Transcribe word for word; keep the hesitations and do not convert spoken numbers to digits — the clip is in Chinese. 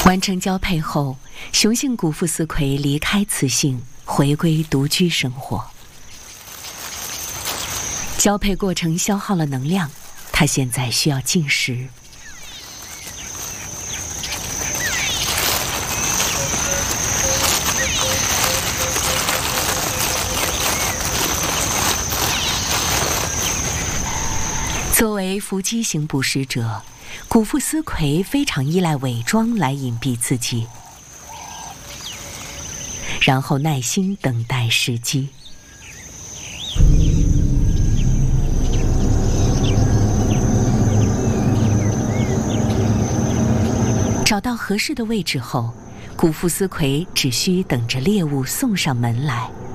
完成交配后，雄性古腹丝葵离开雌性，回归独居生活。交配过程消耗了能量，它现在需要进食。作为伏击型捕食者，古腹丝葵非常依赖伪装来隐蔽自己，然后耐心等待时机。找到合适的位置后，古腹丝葵只需等着猎物送上门来。